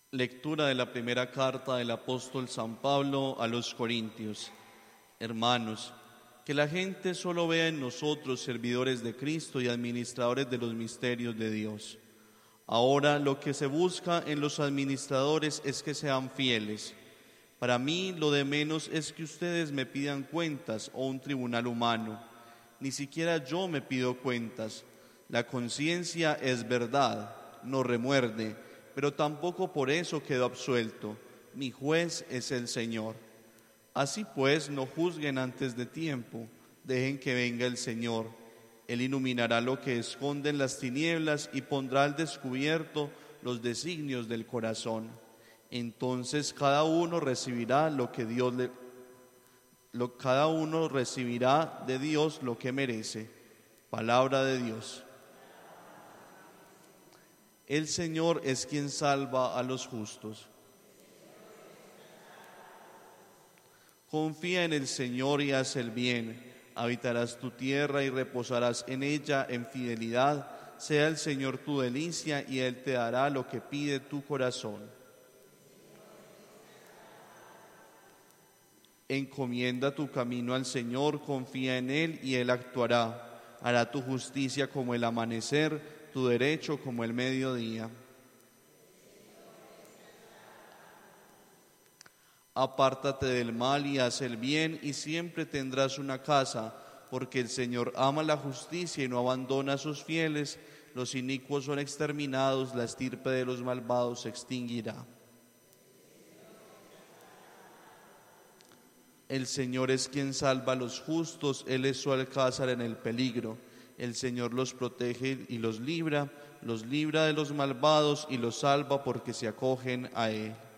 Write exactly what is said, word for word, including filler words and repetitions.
Lectura de la primera carta del apóstol San Pablo a los Corintios. Hermanos, que la gente solo vea en nosotros servidores de Cristo y administradores de los misterios de Dios. Ahora lo que se busca en los administradores es que sean fieles. Para mí lo de menos es que ustedes me pidan cuentas o un tribunal humano. Ni siquiera yo me pido cuentas. La conciencia es verdad, no remuerde, pero tampoco por eso quedo absuelto. Mi juez es el Señor. Así pues, no juzguen antes de tiempo, dejen que venga el Señor. Él iluminará lo que esconde en las tinieblas y pondrá al descubierto los designios del corazón. Entonces cada uno recibirá lo que Dios le, lo, cada uno recibirá de Dios lo que merece. Palabra de Dios. El Señor es quien salva a los justos. Confía en el Señor y haz el bien. Habitarás tu tierra y reposarás en ella en fidelidad. Sea el Señor tu delicia y Él te dará lo que pide tu corazón. Encomienda tu camino al Señor, confía en Él y Él actuará. Hará tu justicia como el amanecer, tu derecho como el mediodía. Apártate del mal y haz el bien, y siempre tendrás una casa, porque el Señor ama la justicia y no abandona a sus fieles. Los inicuos son exterminados, la estirpe de los malvados se extinguirá. El Señor es quien salva a los justos, Él es su alcázar en el peligro. El Señor los protege y los libra, los libra de los malvados y los salva porque se acogen a Él.